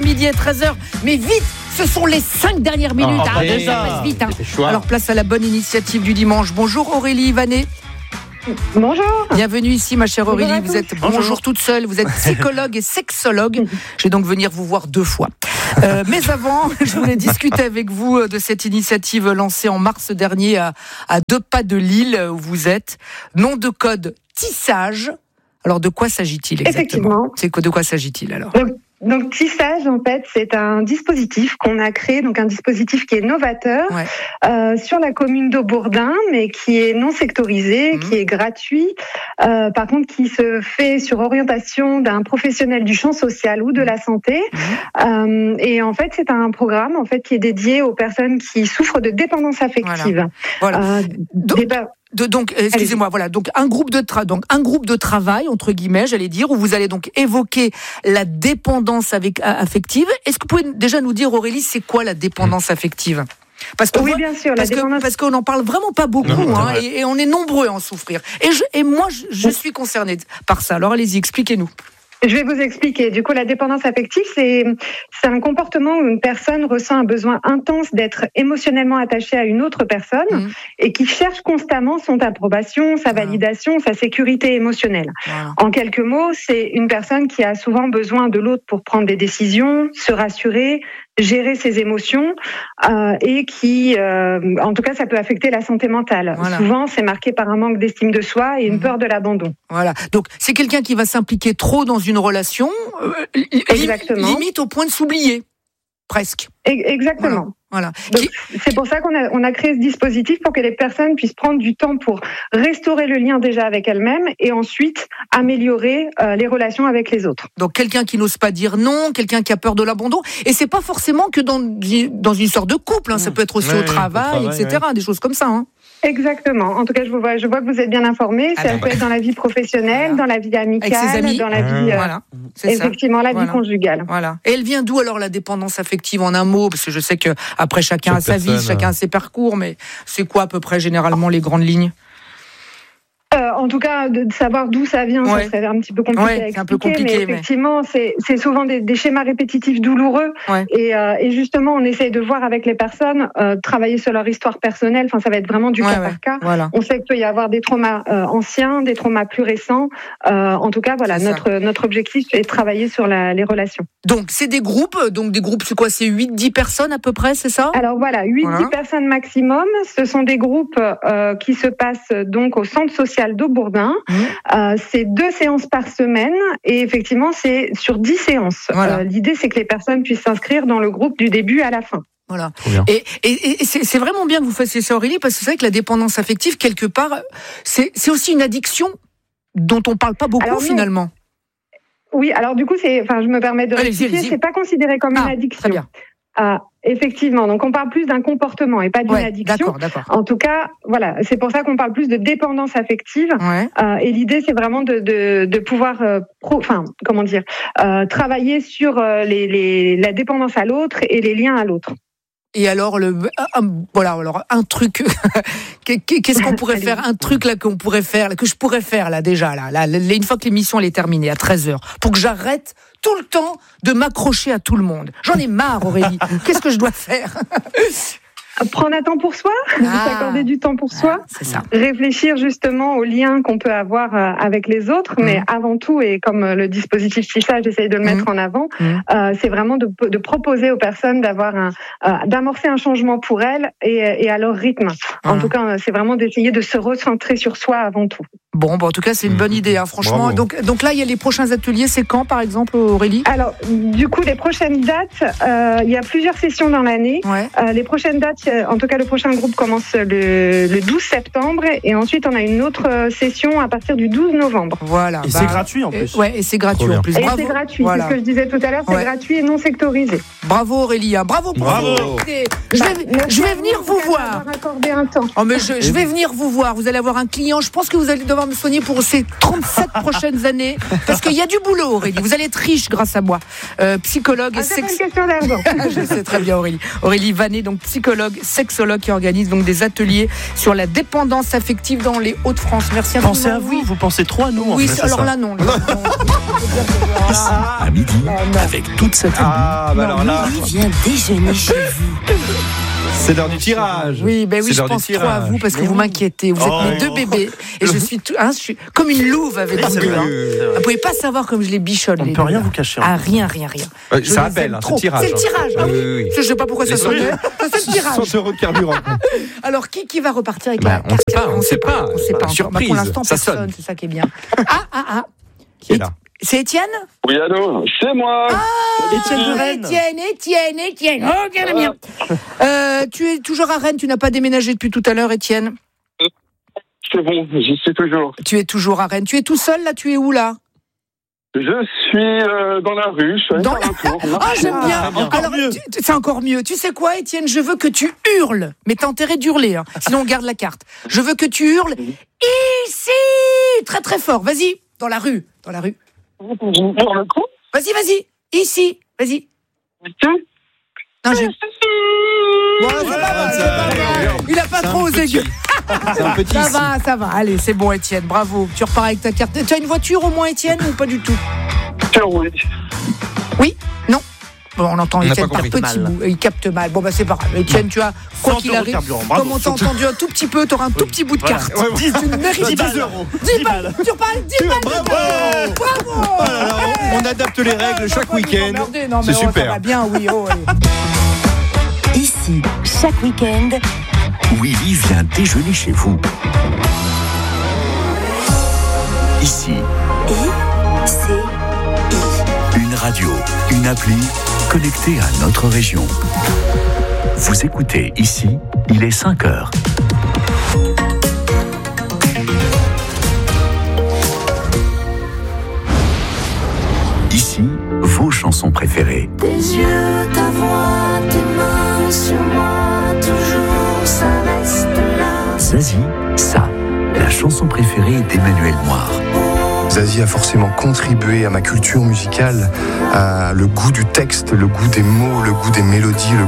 midi et 13h. Mais vite, ce sont les 5 dernières minutes. Ça passe vite. Alors place à la bonne initiative du dimanche. Bonjour Aurélie Vanet. Bonjour. Bienvenue ici, ma chère Aurélie. Vous êtes bonjour toute seule. Vous êtes psychologue et sexologue. Je vais donc venir vous voir 2 fois. Mais avant, je voulais discuter avec vous de cette initiative lancée en mars dernier à 2 pas de Lille où vous êtes. Nom de code Tissage. Alors de quoi s'agit-il exactement ? De quoi s'agit-il alors ? Donc Tissage, en fait, c'est un dispositif qu'on a créé, donc un dispositif qui est novateur sur la commune d'Aubourdin, mais qui est non sectorisé, qui est gratuit. Par contre, qui se fait sur orientation d'un professionnel du champ social ou de la santé. Et en fait, c'est un programme qui est dédié aux personnes qui souffrent de dépendance affective. Voilà. Donc, excusez-moi, voilà. Donc, un groupe de travail, entre guillemets, j'allais dire, où vous allez donc évoquer la dépendance affective. Est-ce que vous pouvez déjà nous dire, Aurélie, c'est quoi la dépendance affective ? Parce que bien sûr. Parce qu'on n'en parle vraiment pas beaucoup, et on est nombreux à en souffrir. Et moi, je suis concernée par ça. Alors, allez-y, expliquez-nous. Je vais vous expliquer. Du coup, la dépendance affective, c'est un comportement où une personne ressent un besoin intense d'être émotionnellement attachée à une autre personne et qui cherche constamment son approbation, sa validation, sa sécurité émotionnelle. En quelques mots, c'est une personne qui a souvent besoin de l'autre pour prendre des décisions, se rassurer, gérer ses émotions et qui, en tout cas, ça peut affecter la santé mentale. Souvent, c'est marqué par un manque d'estime de soi et une peur de l'abandon. Voilà. Donc, c'est quelqu'un qui va s'impliquer trop dans une relation, limite au point de s'oublier, presque. Exactement. Voilà. Donc, c'est pour ça qu'on a créé ce dispositif pour que les personnes puissent prendre du temps pour restaurer le lien déjà avec elles-mêmes et ensuite améliorer les relations avec les autres. Donc quelqu'un qui n'ose pas dire non, quelqu'un qui a peur de l'abandon, et c'est pas forcément que dans une sorte de couple, ça peut être aussi au travail, etc., des choses comme ça. Exactement. En tout cas, je vois que vous êtes bien informés. Ça peut être dans la vie professionnelle, dans la vie amicale, avec ses amis, dans la vie, effectivement, la vie conjugale. Voilà. Et elle vient d'où alors la dépendance affective en un mot ? Parce que je sais que après chacun a sa vie, chacun a ses parcours, mais c'est quoi à peu près généralement les grandes lignes ? En tout cas, de savoir d'où ça vient, ça serait un petit peu compliqué à expliquer, mais effectivement, c'est souvent des schémas répétitifs douloureux. Et justement, on essaye de voir avec les personnes, travailler sur leur histoire personnelle. Enfin, ça va être vraiment du cas par cas. On sait qu'il peut y avoir des traumas anciens, des traumas plus récents. En tout cas, notre objectif, c'est de travailler sur les relations. Donc, c'est des groupes. Donc, des groupes, c'est quoi ? C'est 8-10 personnes à peu près, c'est ça ? Alors voilà, 8-10 personnes maximum. Ce sont des groupes qui se passent donc au centre social d'Aubourdin. C'est 2 séances par semaine et effectivement, c'est sur 10 séances. L'idée, c'est que les personnes puissent s'inscrire dans le groupe du début à la fin. Voilà. Et c'est vraiment bien que vous fassiez ça, Aurélie, parce que c'est vrai que la dépendance affective, quelque part, c'est aussi une addiction dont on parle pas beaucoup finalement. Oui, alors du coup, je me permets de rectifier, c'est pas considéré comme une addiction. Très bien. Effectivement, donc on parle plus d'un comportement et pas d'une addiction. D'accord. En tout cas, voilà, c'est pour ça qu'on parle plus de dépendance affective. Et l'idée, c'est vraiment de pouvoir, travailler sur la dépendance à l'autre et les liens à l'autre. Et alors, un truc, qu'est-ce qu'on pourrait faire ? Un truc là qu'on pourrait faire, que je pourrais faire là déjà, là, une fois que l'émission elle est terminée à 13h, pour que j'arrête tout le temps de m'accrocher à tout le monde. J'en ai marre, Aurélie. Qu'est-ce que je dois faire ? Prendre un temps pour soi, s'accorder du temps pour soi, c'est ça. Réfléchir justement aux liens qu'on peut avoir avec les autres, mais avant tout, et comme le dispositif Tissage, j'essaye de le mettre en avant, c'est vraiment de proposer aux personnes d'amorcer un changement pour elles et à leur rythme. En tout cas, c'est vraiment d'essayer de se recentrer sur soi avant tout. Bon, en tout cas, c'est une bonne idée, franchement. Donc là, il y a les prochains ateliers. C'est quand, par exemple, Aurélie ? Alors, du coup, les prochaines dates, il y a plusieurs sessions dans l'année. Les prochaines dates, en tout cas, le prochain groupe commence le 12 septembre et ensuite, on a une autre session à partir du 12 novembre. Voilà. Et c'est gratuit en plus. Et c'est gratuit en plus. Et c'est gratuit, c'est ce que je disais tout à l'heure, c'est gratuit et non sectorisé. Bravo Aurélie, bravo pour vous. Je vais venir vous voir. Accorder un temps. Mais je vais venir vous voir, vous allez avoir un client, je pense que vous allez devoir me soigner pour ces 37 prochaines années, parce qu'il y a du boulot, Aurélie, vous allez être riche grâce à moi. Psychologue et c'est pas une question d'argent. Je sais très bien, Aurélie Vanet, donc psychologue sexologue qui organise donc des ateliers sur la dépendance affective dans les Hauts-de-France. Merci à vous. Pensez à vous, vous pensez trop à nous. Oui, en fait, alors là, non. À midi, avec toute sa tribu. Alors là, Willy vient déjeuner chez vous. c'est l'heure du tirage. Oui, ben oui, je pense trop à vous parce que vous m'inquiétez. Vous êtes mes deux bébés et je suis comme une louve avec vous deux. Vous ne pouvez pas savoir comme je les bichonne. On ne peut rien vous cacher. Ah, rien. Ça appelle, c'est le tirage. C'est le tirage. Ah oui. Je ne sais pas pourquoi ça sonnait. C'est le tirage. 100 € de carburant. Alors, qui va repartir avec la carte? On ne sait pas. On sait pas. Surprise. Pour l'instant, Ça personne. sonne. C'est ça qui est bien. Qui est là? C'est Étienne? Oui, allô, c'est moi. Étienne de Rennes. Étienne. Oh, bien, bien. Tu es toujours à Rennes, tu n'as pas déménagé depuis tout à l'heure, Étienne? C'est bon, j'y suis toujours. Tu es toujours à Rennes. Tu es tout seul, là? Tu es où, là? Je suis dans la rue, je suis allé faire un tour. Ah, j'aime bien. Alors, c'est encore mieux. Tu sais quoi, Étienne? Je veux que tu hurles. Mais t'as intérêt d'hurler, hein. Sinon on garde la carte. Je veux que tu hurles ici, très très fort. Vas-y, dans la rue. Pour le coup. Vas-y. Ici, vas-y. Non, Voilà, c'est pas mal. Il a pas trop osé. C'est un petit. Ça va. Allez, c'est bon, Étienne. Bravo. Tu repars avec ta carte. Tu as une voiture au moins, Étienne, ou pas du tout? Oui. Oui? Non? Bon, on entend Étienne par compris. petit bout. Il capte mal. Bon, bah, c'est pas grave. Étienne, tu as, quoi qu'il arrive, comme on t'a entendu un tout petit peu, tu auras un tout petit bout de carte. Tu ne mérites 10 pas. €. 10 balles. Tu repars avec 10 balles. Bravo. Alors, on adapte les règles chaque week-end. Non, C'est mais Ça super. va bien, oui. Ici, chaque week-end, Willy vient déjeuner chez vous. Ici, une radio, une appli connectée à notre région. Vous écoutez Ici, il est 5h. Ici, vos chansons préférées. tes yeux, ta voix, tes mains sur moi, toujours ça reste là. Zazie, ça, la chanson préférée d'Emmanuel Moire. Zazie a forcément contribué à ma culture musicale, à le goût du texte, le goût des mots, le goût des mélodies, le